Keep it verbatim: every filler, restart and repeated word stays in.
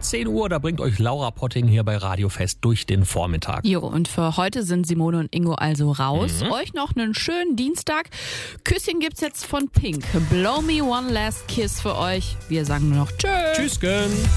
zehn Uhr. Da bringt euch Laura Potting hier bei Radio Fest durch den Vormittag. Jo, und für heute sind Simone und Ingo also raus. Mhm. Euch noch einen schönen Dienstag. Küsschen gibt's jetzt von Pink. Blow Me One Last Kiss für euch. Wir sagen nur noch Tschüss. Tschüss, Gönn.